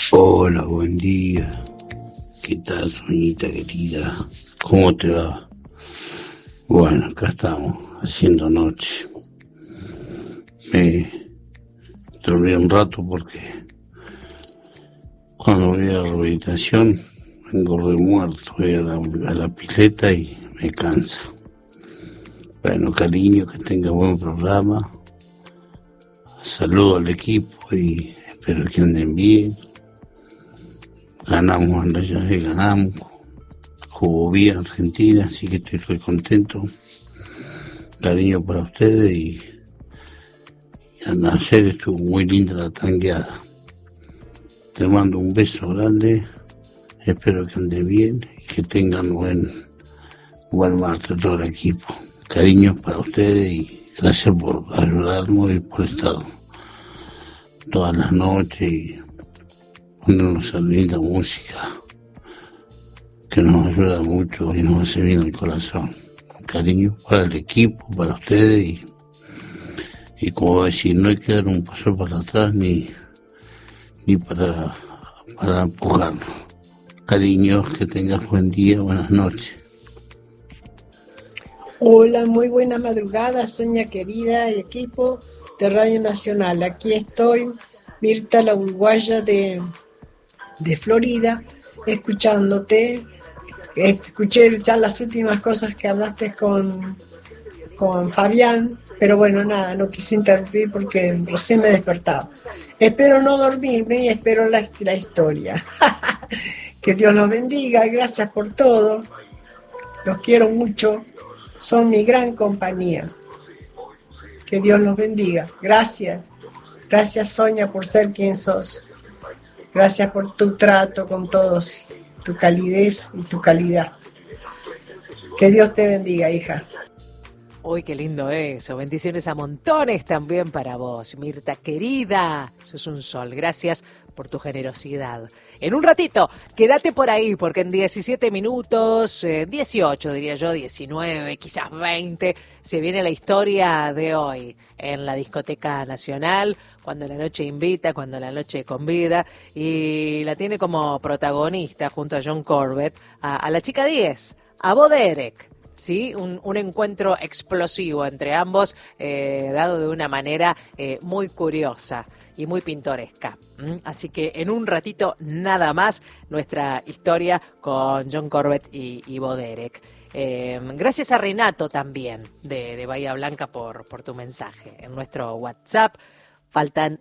Hola, buen día. ¿Qué tal, Soñita querida? ¿Cómo te va? Bueno, acá estamos, haciendo noche. Me dormí un rato porque cuando voy a la rehabilitación vengo re muerto, voy a la pileta y me cansa. Bueno, cariño, que tenga buen programa. Saludo al equipo y espero que anden bien. Ganamos, ganamos. Jugó bien Argentina, así que estoy muy contento. Cariño para ustedes y ayer estuvo muy linda la tangueada. Te mando un beso grande, espero que anden bien y que tengan buen martes todo el equipo. Cariños para ustedes y gracias por ayudarnos y por estar todas las noches y ponernos esa linda música que nos ayuda mucho y nos hace bien el corazón. Cariño para el equipo, para ustedes y como va a decir, no hay que dar un paso para atrás ni para empujarnos. Cariños, que tengas buen día, buenas noches. Hola, muy buena madrugada, Soña querida y equipo de Radio Nacional. Aquí estoy, Mirta, la uruguaya de Florida, escuchándote. Escuché ya las últimas cosas que hablaste con Fabián, pero bueno, nada, no quise interrumpir porque recién me despertaba. Espero no dormirme y espero la historia. Que Dios los bendiga, gracias por todo, los quiero mucho, son mi gran compañía. Que Dios los bendiga, gracias Soña por ser quien sos, gracias por tu trato con todos, tu calidez y tu calidad. Que Dios te bendiga, hija. Uy, qué lindo eso. Bendiciones a montones también para vos, Mirta querida. Sos un sol. Gracias por tu generosidad. En un ratito, quédate por ahí, porque en 17 minutos, 18 diría yo, 19, quizás 20, se viene la historia de hoy en la Discoteca Nacional, cuando la noche invita, cuando la noche convida, y la tiene como protagonista junto a John Corbett, a la chica 10, a Bo Derek. Sí, un encuentro explosivo entre ambos, dado de una manera muy curiosa y muy pintoresca. Así que en un ratito nada más nuestra historia con John Corbett y Bo Derek. Gracias a Renato también de Bahía Blanca por tu mensaje en nuestro WhatsApp. Faltan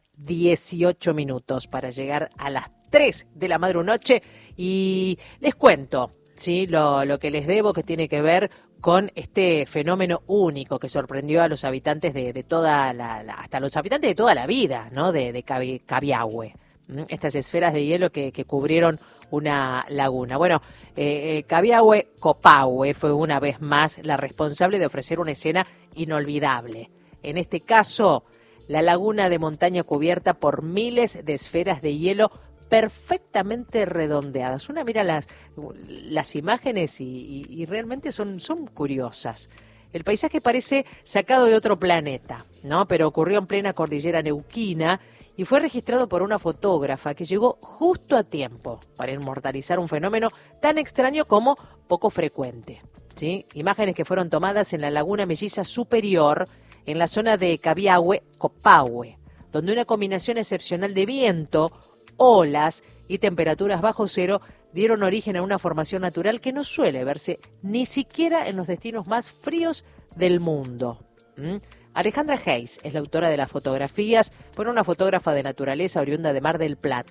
18 minutos para llegar a las 3 de la madrugada y les cuento, ¿sí? Lo que les debo, que tiene que ver con este fenómeno único que sorprendió a los habitantes de toda hasta los habitantes de toda la vida, ¿no? De Cabiahue. Estas esferas de hielo que cubrieron una laguna. Bueno, Cabiahue Copahue fue una vez más la responsable de ofrecer una escena inolvidable. En este caso, la laguna de montaña cubierta por miles de esferas de hielo perfectamente redondeadas. Una mira las imágenes y realmente son curiosas. El paisaje parece sacado de otro planeta, ¿no? Pero ocurrió en plena cordillera neuquina y fue registrado por una fotógrafa que llegó justo a tiempo para inmortalizar un fenómeno tan extraño como poco frecuente, ¿sí? Imágenes que fueron tomadas en la laguna melliza superior, en la zona de Cabiahue, Copahue, donde una combinación excepcional de viento, olas y temperaturas bajo cero dieron origen a una formación natural que no suele verse ni siquiera en los destinos más fríos del mundo. Alejandra Hayes es la autora de las fotografías, fue una fotógrafa de naturaleza oriunda de Mar del Plata.